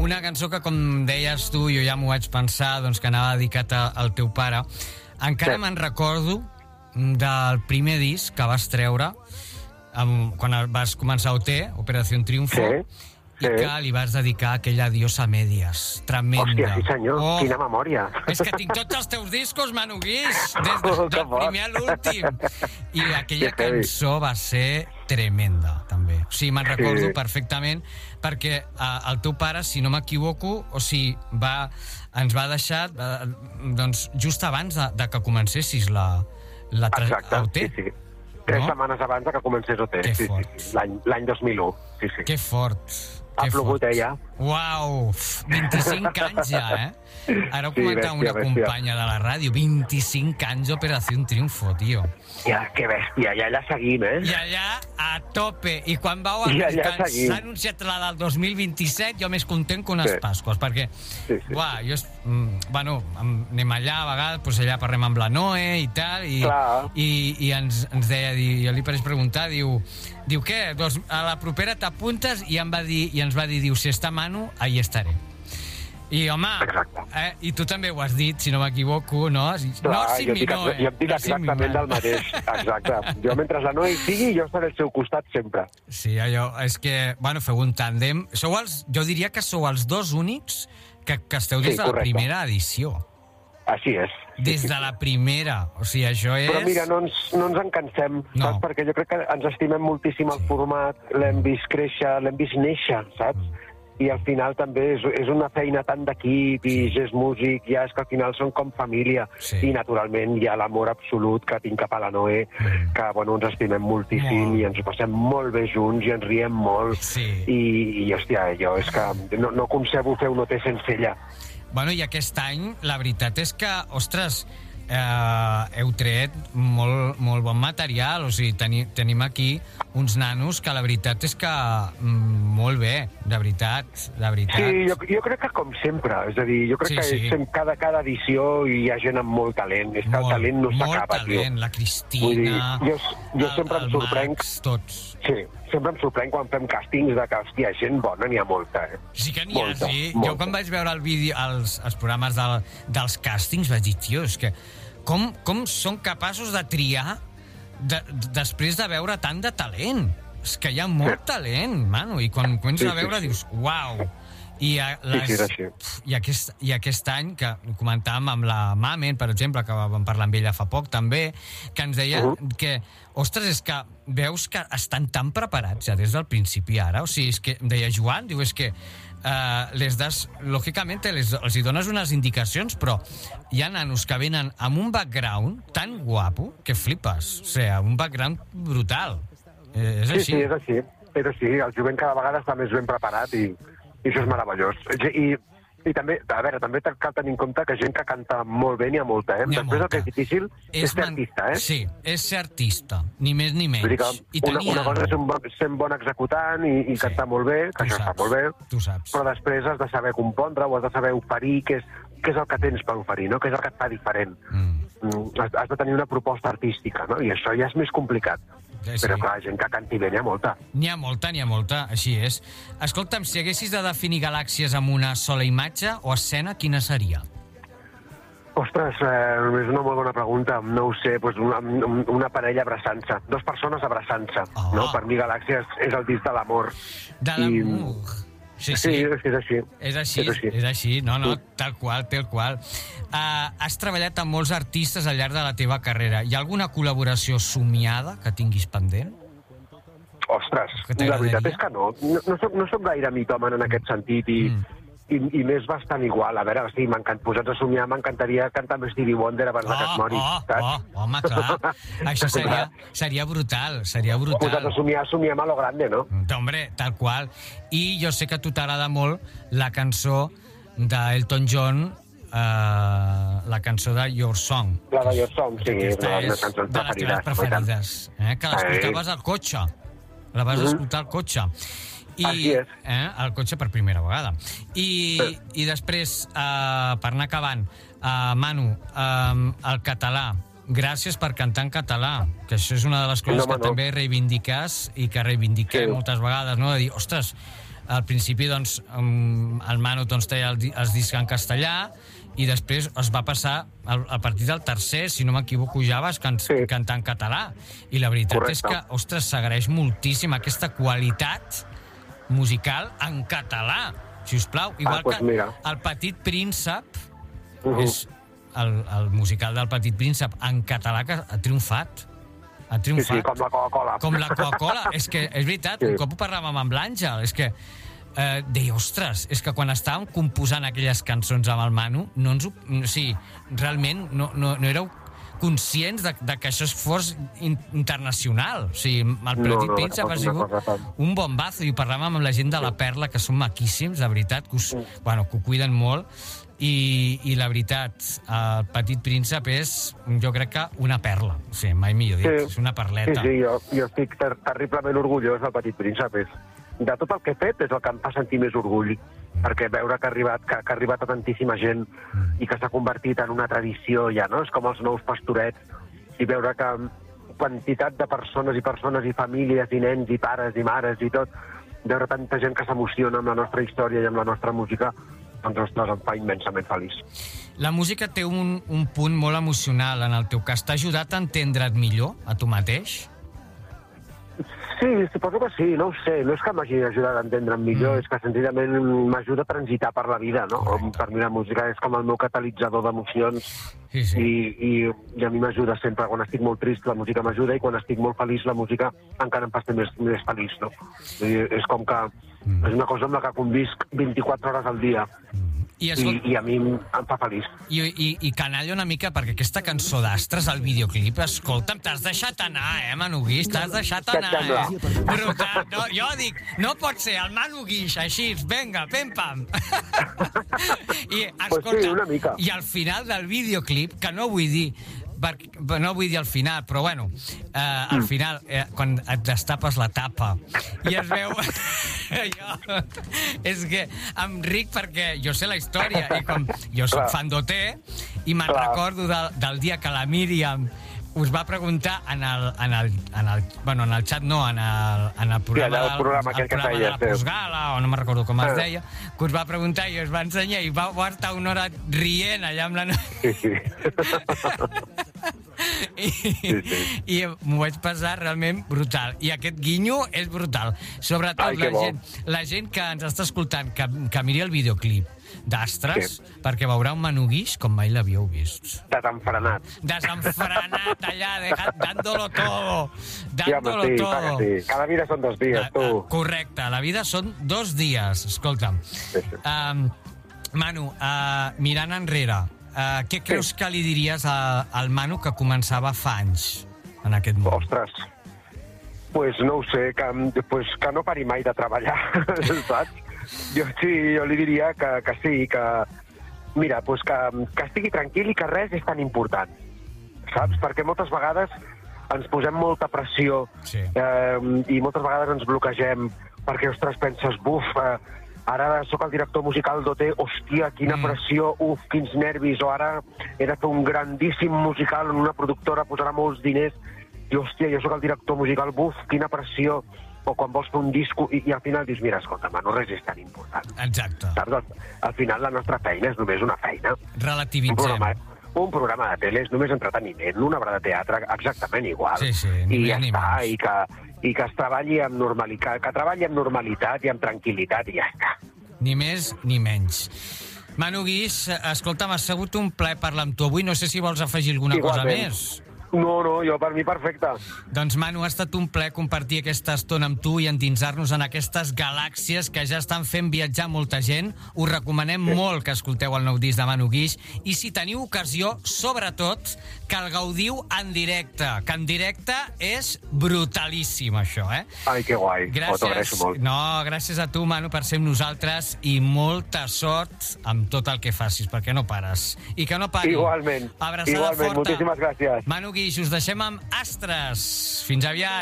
una cançó que, com deies tu, jo ja m'ho vaig pensar, doncs, que anava dedicat al teu pare. Encara me'n recordo del primer disc que vas treure quan vas començar OT, Operación Triunfo, i que li vas dedicar aquell Adiós a Medias. Tremenda. Hòstia, sí senyor, quina memòria. És que tinc tots els teus discos, Manu Guix, des del primer a l'últim. I aquella cançó va ser tremenda, també. O sigui, me'n recordo perfectament, perquè el teu pare, si no m'equivoco, o sigui, ens va deixar doncs, just abans de que comencessis exacte, OT. sí. 3 setmanes abans que comencés OT. Que fort. Sí. L'any 2001. Sí. Que fort. Ha plogut, ja. Uau, 25 anys ja, Ara ho comentava una companya de la ràdio, 25 anys d'Operació Triunfo, tio. Ja, que bèstia, i allà seguim, I allà a tope. I quan s'ha anunciat la del 2027, jo més content que unes Pasques, perquè, anem allà, a vegades, doncs allà parlem amb la Noe i tal, i ens deia, jo li vaig preguntar, diu, què? Doncs a la propera t'apuntes, i ens va dir, si està Manu, ahí estaré. I, home, i tu també ho has dit, si no m'equivoco, no? Jo em dic exactament del mateix. Exacte. Jo, mentre la Noe hi sigui, jo estaré al seu costat sempre. Sí, allò, és que, feu un tàndem. Jo diria que sou els dos únics que esteu des de la primera edició. Així és. Des de la primera, o sigui, això és... Però mira, no ens en cansem, saps? Perquè jo crec que ens estimem moltíssim el format, l'hem vist créixer, l'hem vist néixer, saps? I al final també és una feina tant d'equip i és músic, ja és que al final són com família. I naturalment hi ha l'amor absolut que tinc cap a la Noe, que ens estimem moltíssim i ens ho passem molt bé junts i ens riem molt. I hòstia, jo és que no concebo fer un OT sense ella. I aquest any, la veritat és que, ostres, heu tret molt bon material, o sigui, tenim aquí uns nanos que la veritat és que molt bé, de veritat. Sí, jo crec que com sempre, és a dir, jo crec que cada edició hi ha gent amb molt talent, és que el talent no s'acaba, tio. Molt talent, la Cristina, jo sempre em sorprenc, tots. Sí, sempre em sorprenc quan fem càstings de que, hòstia, gent bona n'hi ha molta, Sí que n'hi ha, sí. Jo quan vaig veure el vídeo, els programes dels càstings, vaig dir, tio, és que com són capaços de triar després de veure tant de talent? És que hi ha molt talent, Manu, i quan comences a veure dius, uau! I aquest any, que comentàvem amb la Mamen, per exemple, que vam parlar amb ella fa poc, també, que ens deia que, ostres, és que veus que estan tan preparats ja des del principi ara, o sigui, és que, deia Joan, diu, és que lògicament els hi dones unes indicacions, però hi ha nanos que venen amb un background tan guapo que flipes, o sigui, un background brutal. És així. Sí, és així, però sí, el jovent cada vegada està més ben preparat i això és meravellós. I també, a veure, també cal tenir en compte que gent que canta molt bé n'hi ha molta, Després el que és difícil és ser artista, Sí, és ser artista, ni més ni menys. Vull dir que una cosa és ser un bon executant i cantar molt bé, que això està molt bé, però després has de saber compondre o has de saber oferir què és el que tens per oferir, no? Què és el que et fa diferent. Has de tenir una proposta artística, no? I això ja és més complicat. Però clar, gent que canti bé n'hi ha molta. N'hi ha molta, així és. Escolta'm, si haguessis de definir galàxies amb una sola imatge o escena, quina seria? Ostres, és una molt bona pregunta. No ho sé, una parella abraçant-se. 2 persones abraçant-se. Per mi galàxies és el disc de l'amor. De l'amor. Sí, és així. És així. No, tal qual. Has treballat amb molts artistes al llarg de la teva carrera. Hi ha alguna col·laboració somiada que tinguis pendent? Ostres, la veritat és que no. No soc gaire mitòman en aquest sentit i m'és bastant igual. A veure, sí, posats a somiar, m'encantaria cantar amb Stevie Wonder abans que es mori. Home, clar. Això seria brutal. Posats a somiem a lo grande, no? Hombre, tal qual. I jo sé que a tu t'agrada molt la cançó d'Elton John, la cançó de Your Song. La de Your Song, sí, és una de les cançons preferides. De les teves preferides, que l'escoltaves al cotxe. La vas escoltar al cotxe. El cotxe per primera vegada. I després, per anar acabant, Manu, el català, gràcies per cantar en català, que això és una de les coses que també reivindiques i que reivindiquem moltes vegades, no? De dir, ostres, al principi, doncs, el Manu treia els discs en castellà i després es va passar a partir del tercer, si no m'equivoco ja vas cantar en català. I la veritat és que, ostres, s'agraeix moltíssim aquesta qualitat musical en català, si us plau. Igual que El Petit Príncep, és el musical del Petit Príncep en català que ha triomfat. Ha triomfat. Sí, com la Coca-Cola. Com la Coca-Cola. És que, és veritat, un cop ho parlàvem amb l'Àngel, és que deia, ostres, és que quan estàvem composant aquelles cançons amb el Manu, realment no éreu conscients de que això fos internacional. O sigui, el Petit Príncep ha sigut un bombazo, i ho parlàvem amb la gent de la Perla, que són maquíssims, de veritat, que ho cuiden molt, i la veritat, el Petit Príncep és, jo crec que una perla. O sigui, mai millor dit, és una perleta. Sí, jo estic terriblement orgullós del Petit Príncep. De tot el que he fet és el que em fa sentir més orgull, perquè veure que ha arribat a tantíssima gent i que s'ha convertit en una tradició ja, no? És com els nous pastorets, i veure que quantitat de persones i famílies i nens i pares i mares i tot, veure tanta gent que s'emociona amb la nostra història i amb la nostra música, doncs, ostres, em fa immensament feliç. La música té un punt molt emocional en el teu cas. T'ha ajudat a entendre't millor a tu mateix? Sí, suposo que sí, no ho sé. No és que m'hagi ajudat a entendre'm millor, és que senzillament m'ajuda a transitar per la vida, no? Per mi la música és com el meu catalitzador d'emocions, i a mi m'ajuda sempre. Quan estic molt trist, la música m'ajuda, i quan estic molt feliç, la música encara em fa ser més feliç, no? És com que és una cosa amb la que convisc 24 hores al dia. I a mi em fa feliç. I canalla una mica, perquè aquesta cançó d'Astres, el videoclip, escolta'm, t'has deixat anar, Manu Guix, t'has deixat anar, Brutal. No, jo dic, no pot ser el Manu Guix així, venga, pem-pam. I, escolta, i al final del videoclip, que no vull dir al final, però bueno, al final, quan et destapes la tapa i es veu... és que em ric perquè jo sé la història, i com jo soc fan d'OT, i me'n recordo del dia que la Míriam us va preguntar en el xat, no, en el programa de la postgala, o no me'n recordo com es deia, que us va preguntar i us va ensenyar, i va estar una hora rient allà amb la... I m'ho vaig passar realment brutal, i aquest guinyo és brutal. Sobretot la gent que ens està escoltant, que miri el videoclip d'Astres, perquè veurà un Manu Guix com mai l'havíeu vist. Desenfrenat allà, dándolo todo. Cada vida són 2 dies, tu. Correcte, la vida són 2 dies. Escolta'm, Manu, mirant enrere, què creus que li diries al Manu que començava fa anys en aquest món? Ostres, pues no ho sé, que no pari mai de treballar, saps? Jo li diria que sí, que mira, pues que estigui tranquil i que res és tan important, saps? Perquè moltes vegades ens posem molta pressió, i moltes vegades ens bloquegem perquè, ostres, penses, ara sóc el director musical d'OT, hòstia, quina pressió, quins nervis, o ara he de fer un grandíssim musical en una productora, posarà molts diners, i hòstia, jo sóc el director musical, quina pressió, o quan vols fer un disco, i al final dius, mira, escolta, no res és tan important. Exacte. Al final la nostra feina és només una feina. Relativitzem. Un programa de tele és només entreteniment, una obra de teatre exactament igual. I ja està, i que es treballi amb normalitat, que treballi amb normalitat i amb tranquil·litat, i ja està. Ni més ni menys. Manu Guix, escolta, m'ha sigut un plaer parlar amb tu avui. No sé si vols afegir alguna cosa més. No, jo per mi perfecte. Doncs, Manu, ha estat un plaer compartir aquesta estona amb tu i endinsar-nos en aquestes galàxies que ja estan fent viatjar molta gent. Us recomanem molt que escolteu el nou disc de Manu Guix, i si teniu ocasió, sobretot, que el gaudiu en directe, que en directe és brutalíssim, això, Ai, que guai, t'ho agraeixo molt. No, gràcies a tu, Manu, per ser amb nosaltres, i molta sort amb tot el que facis, perquè no pares. I que no pari. Igualment, abraçada forta. Moltíssimes gràcies. Manu Guix, us deixem amb Astres. Fins aviat.